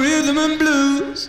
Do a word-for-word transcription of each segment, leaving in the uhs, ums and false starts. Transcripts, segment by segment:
rhythm and blues.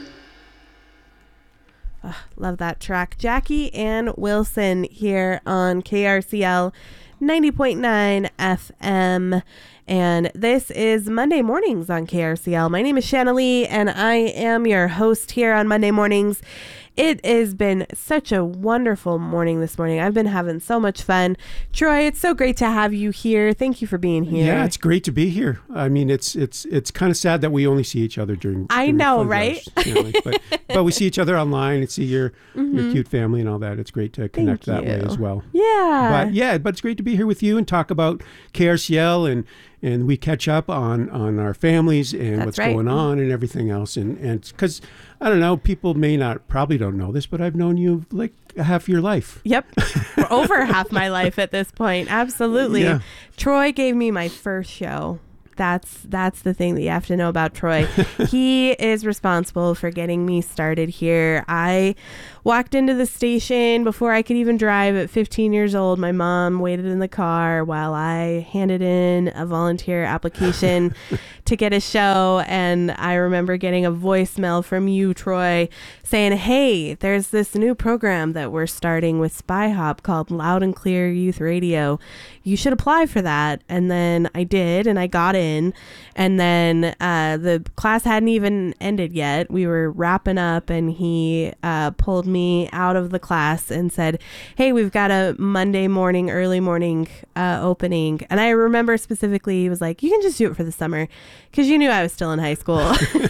Oh, love that track. Jackie Ann Wilson here on K R C L ninety point nine F M. And this is Monday Mornings on K R C L. My name is Shanna Lee, and I am your host here on Monday Mornings. It has been such a wonderful morning this morning. I've been having so much fun. Troy, it's so great to have you here. Thank you for being here. Yeah, it's great to be here. I mean, it's it's it's kind of sad that we only see each other during. I during know, Fun right? Rush, you know, like, but but we see each other online and see your mm-hmm. your cute family and all that. It's great to connect Thank that you. way as well. Yeah. But yeah, but it's great to be here with you and talk about K R C L and. And we catch up on, on our families and That's what's right. going on and everything else. And and because, I don't know, people may not, probably don't know this, but I've known you like half your life. Yep. For over half my life at this point. Absolutely. Yeah. Troy gave me my first show. That's that's the thing that you have to know about Troy. He is responsible for getting me started here. I walked into the station before I could even drive at fifteen years old. My mom waited in the car while I handed in a volunteer application to get a show. And I remember getting a voicemail from you, Troy, saying, hey, there's this new program that we're starting with Spy Hop called Loud and Clear Youth Radio. You should apply for that. And then I did, and I got in. And then uh, the class hadn't even ended yet. We were wrapping up, and he uh, pulled me out of the class and said, hey, we've got a Monday morning, early morning uh, opening. And I remember specifically, he was like, you can just do it for the summer, because you knew I was still in high school.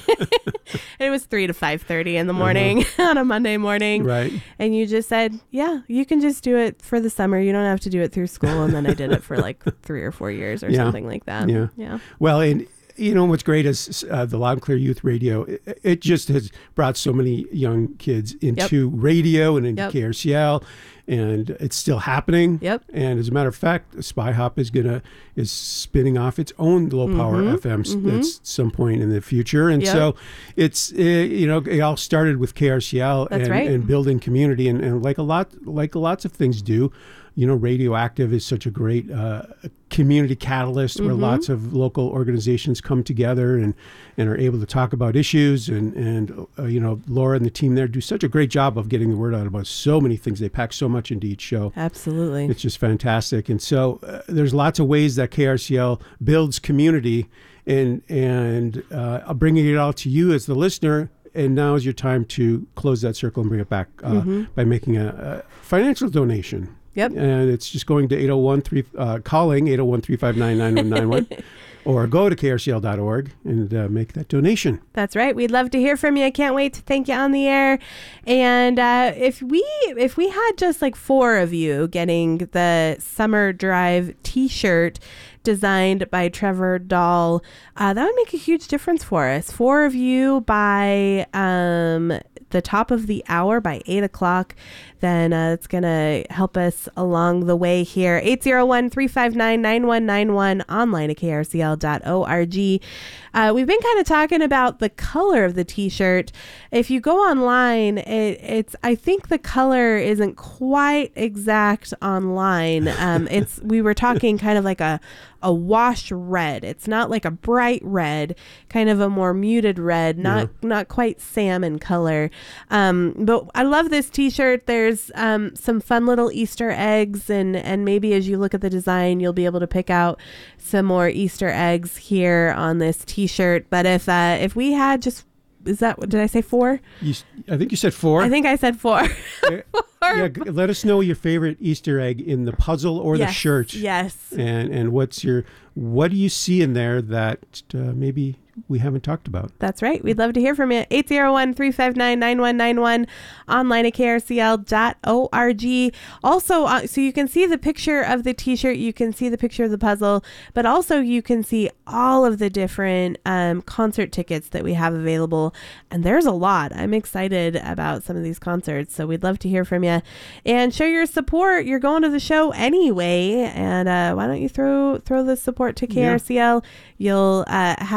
It was three to five thirty in the morning uh-huh. on a Monday morning. Right. And you just said, yeah, you can just do it for the summer. You don't have to do it through school. And then I did it for like three or four years or yeah. something like that. Yeah. Yeah. Well, and you know what's great is uh, the Loud and Clear Youth Radio. It, it just has brought so many young kids into yep. radio and into yep. K R C L, and it's still happening. Yep. And as a matter of fact, Spy Hop is gonna is spinning off its own low power mm-hmm. F Ms mm-hmm. at some point in the future. And yep. so it's uh, you know it all started with K R C L That's and, right. and building community, and, and like a lot like lots of things do. You know, Radioactive is such a great uh, community catalyst where mm-hmm. lots of local organizations come together and, and are able to talk about issues. And, and uh, you know, Laura and the team there do such a great job of getting the word out about so many things. They pack so much into each show. Absolutely. It's just fantastic. And so uh, there's lots of ways that K R C L builds community and, and uh, bringing it all to you as the listener. And now is your time to close that circle and bring it back uh, mm-hmm. by making a, a financial donation. Yep. And it's just going to eight oh one three uh, calling eight oh one, three five nine, nine one nine one or go to K R C L dot org and uh, make that donation. That's right. We'd love to hear from you. I can't wait to thank you on the air. And uh, if we if we had just like four of you getting the Summer Drive t-shirt designed by Trevor Dahl, uh, that would make a huge difference for us. Four of you by um, the top of the hour, by eight o'clock, then uh, it's going to help us along the way here. eight oh one, three five nine, nine one nine one, online at K R C L dot org. Uh, we've been kind of talking about the color of the t-shirt. If you go online, it, it's I think the color isn't quite exact online. Um, it's we were talking kind of like a a wash red. It's not like a bright red, kind of a more muted red, not yeah. not quite salmon color. Um, but I love this t-shirt. There's um, some fun little Easter eggs, and and maybe as you look at the design, you'll be able to pick out some more Easter eggs here on this t-shirt. But if uh, if we had just Is that, did I say four? You, I think you said four. I think I said four. yeah, yeah, let us know your favorite Easter egg in the puzzle or yes, the shirt. Yes. And and what's your, what do you see in there that uh, maybe we haven't talked about? That's right. We'd love to hear from you. eight oh one, three five nine, nine one nine one, online at K R C L dot org. Also, uh, so you can see the picture of the t-shirt, you can see the picture of the puzzle, but also you can see all of the different um, concert tickets that we have available. And there's a lot. I'm excited about some of these concerts, so we'd love to hear from you. And show your support. You're going to the show anyway, and uh, why don't you throw throw the support to K R C L? Yeah. You'll uh, have your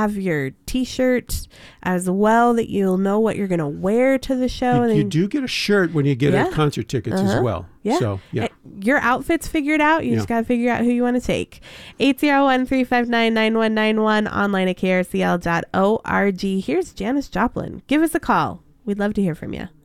your t-shirt as well that you'll know what you're going to wear to the show. You, and you then, do get a shirt when you get Yeah. a concert tickets Uh-huh. as well. Yeah. So, yeah. Uh, Your outfit's figured out. You just Yeah. got to figure out who you want to take. eight zero one, three five nine, nine one nine one, online at K R C L dot org. Here's Janis Joplin. Give us a call. We'd love to hear from you.